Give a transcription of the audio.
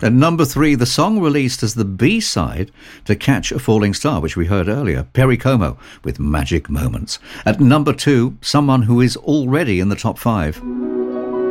At number 3, the song released as the B-side to Catch a Falling Star, which we heard earlier, Perry Como with Magic Moments. At number 2, someone who is already in the top 5.